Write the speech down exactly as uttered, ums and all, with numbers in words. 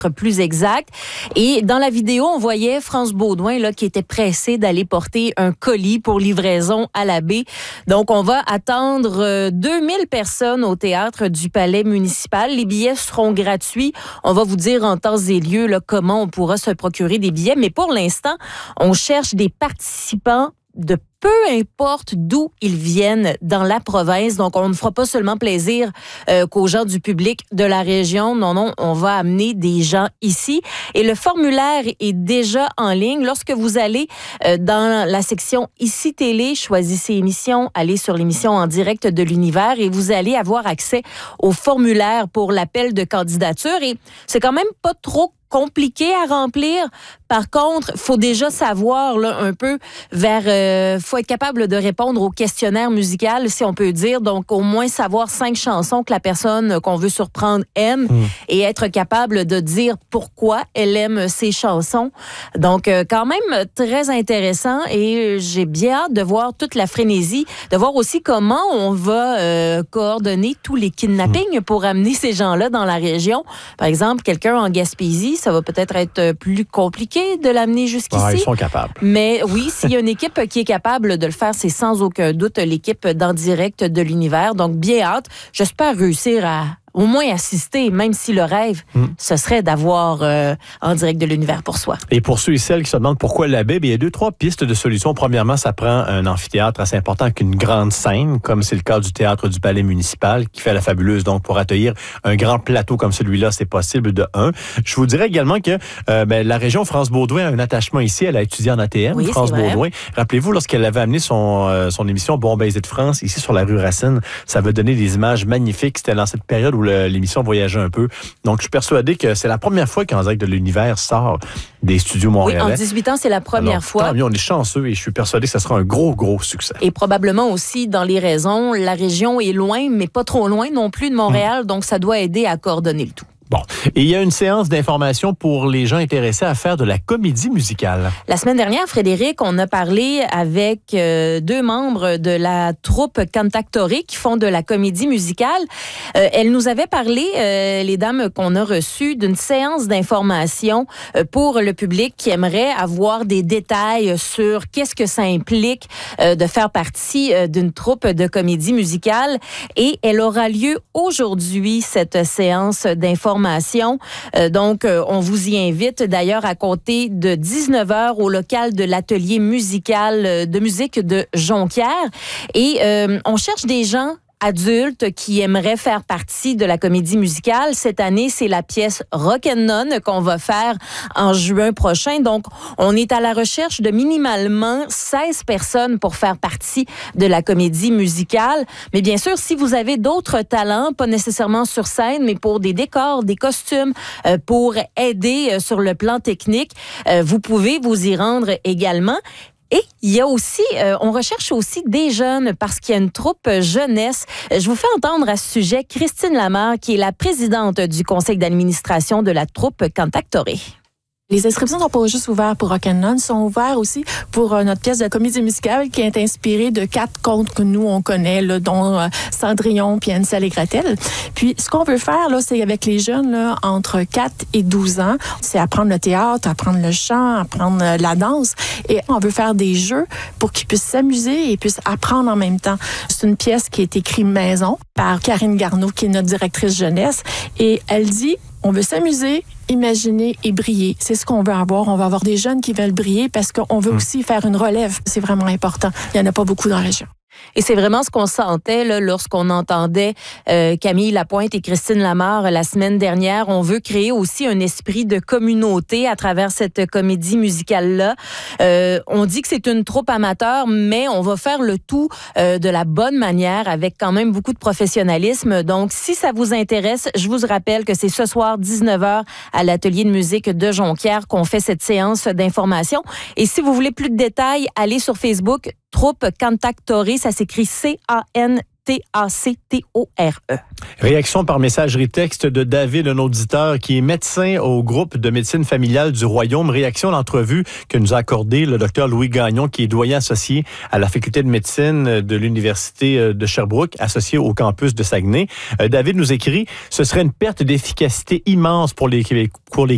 plus exact. Et dans la vidéo, on voyait France Baudouin là, qui était pressé d'aller porter un colis pour livraison à la baie. Donc, on va attendre euh, deux mille personnes au théâtre du Palais municipal. Les billets seront gratuits. On va vous dire en temps et lieu là, comment on pourra se procurer des billets. Mais pour l'instant, on cherche des participants de peu importe d'où ils viennent dans la province. Donc, on ne fera pas seulement plaisir euh, qu'aux gens du public de la région. Non, non, on va amener des gens ici. Et le formulaire est déjà en ligne. Lorsque vous allez euh, dans la section Ici Télé, choisissez émission, allez sur l'émission en direct de l'univers et vous allez avoir accès au formulaire pour l'appel de candidature. Et c'est quand même pas trop compliqué à remplir. Par contre, faut déjà savoir là, un peu vers... Euh, faut être capable de répondre au questionnaire musical, si on peut dire. Donc, au moins savoir cinq chansons que la personne qu'on veut surprendre aime mmh. et être capable de dire pourquoi elle aime ces chansons. Donc, euh, quand même très intéressant et j'ai bien hâte de voir toute la frénésie, de voir aussi comment on va euh, coordonner tous les kidnappings mmh. pour amener ces gens-là dans la région. Par exemple, quelqu'un en Gaspésie, ça va peut-être être plus compliqué de l'amener jusqu'ici. Ah, ils sont capables. Mais oui, s'il y a une équipe qui est capable de le faire, c'est sans aucun doute l'équipe d'En direct de l'univers. Donc, bien hâte. J'espère réussir à au moins assister, même si le rêve, mmh. ce serait d'avoir euh, En direct de l'univers pour soi. Et pour ceux et celles qui se demandent pourquoi la baie, il y a deux, trois pistes de solutions. Premièrement, ça prend un amphithéâtre assez important qu'une grande scène, comme c'est le cas du théâtre du Palais municipal, qui fait la fabuleuse. Donc, pour accueillir un grand plateau comme celui-là, c'est possible de un. Je vous dirais également que euh, ben, la région France Baudouin a un attachement ici. Elle a étudié en A T M, oui, France Baudouin. Rappelez-vous, lorsqu'elle avait amené son, euh, son émission Bon baiser de France, ici sur la rue Racine, ça avait donné des images magnifiques. C'était dans cette période où le, l'émission voyageait un peu. Donc, je suis persuadé que c'est la première fois qu'En direct de l'univers sort des studios montréalais. Oui, en dix-huit ans, c'est la première Alors, fois. Tant mieux, on est chanceux et je suis persuadé que ça sera un gros, gros succès. Et probablement aussi, dans les raisons, la région est loin, mais pas trop loin non plus de Montréal, mmh. donc ça doit aider à coordonner le tout. Bon. Et il y a une séance d'information pour les gens intéressés à faire de la comédie musicale. La semaine dernière, Frédéric, on a parlé avec euh, deux membres de la troupe Cantactore qui font de la comédie musicale. Euh, elles nous avaient parlé, euh, les dames qu'on a reçues, d'une séance d'information euh, pour le public qui aimerait avoir des détails sur qu'est-ce que ça implique euh, de faire partie euh, d'une troupe de comédie musicale. Et elle aura lieu aujourd'hui, cette séance d'information. Euh, donc, euh, on vous y invite d'ailleurs à compter de dix-neuf heures au local de l'atelier musical de musique de Jonquière. Et euh, on cherche des gens adultes qui aimeraient faire partie de la comédie musicale. Cette année, c'est la pièce Rock'n'None qu'on va faire en juin prochain. Donc, on est à la recherche de minimalement seize personnes pour faire partie de la comédie musicale. Mais bien sûr, si vous avez d'autres talents, pas nécessairement sur scène, mais pour des décors, des costumes, euh, pour aider euh, sur le plan technique, euh, vous pouvez vous y rendre également. Et il y a aussi, euh, on recherche aussi des jeunes parce qu'il y a une troupe jeunesse. Je vous fais entendre à ce sujet Christine Lamarre, qui est la présidente du conseil d'administration de la troupe Cantactore. Les inscriptions sont pas juste ouvertes pour Rock'n'None, sont ouvertes aussi pour euh, notre pièce de comédie musicale qui est inspirée de quatre contes que nous, on connaît, là, dont euh, Cendrillon puis Hansel et Gretel. Puis, ce qu'on veut faire, là, c'est avec les jeunes, là, entre quatre et douze ans, c'est apprendre le théâtre, apprendre le chant, apprendre euh, la danse. Et on veut faire des jeux pour qu'ils puissent s'amuser et puissent apprendre en même temps. C'est une pièce qui est écrite maison par Karine Garneau, qui est notre directrice jeunesse. Et elle dit, on veut s'amuser, imaginer et briller. C'est ce qu'on veut avoir. On va avoir des jeunes qui veulent briller parce qu'on veut mmh. aussi faire une relève. C'est vraiment important. Il n'y en a pas beaucoup dans la région. Et c'est vraiment ce qu'on sentait là, lorsqu'on entendait euh, Camille Lapointe et Christine Lamarre la semaine dernière. On veut créer aussi un esprit de communauté à travers cette comédie musicale-là. Euh, on dit que c'est une troupe amateur, mais on va faire le tout euh, de la bonne manière avec quand même beaucoup de professionnalisme. Donc, si ça vous intéresse, je vous rappelle que c'est ce soir, dix-neuf heures, à l'atelier de musique de Jonquière qu'on fait cette séance d'information. Et si vous voulez plus de détails, allez sur Facebook, troupe Cantactore, ça s'écrit C A N T A C T O R E. Réaction par messagerie texte de David, un auditeur qui est médecin au groupe de médecine familiale du Royaume. Réaction à l'entrevue que nous a accordé le docteur Louis Gagnon, qui est doyen associé à la faculté de médecine de l'Université de Sherbrooke, associé au campus de Saguenay. David nous écrit « Ce serait une perte d'efficacité immense pour les, pour les